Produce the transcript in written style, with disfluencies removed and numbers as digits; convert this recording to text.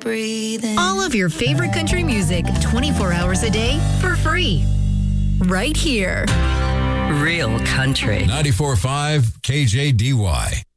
breathing. All of your favorite country music 24 hours a day for free. Right here. Real country. 94.5 KJDY.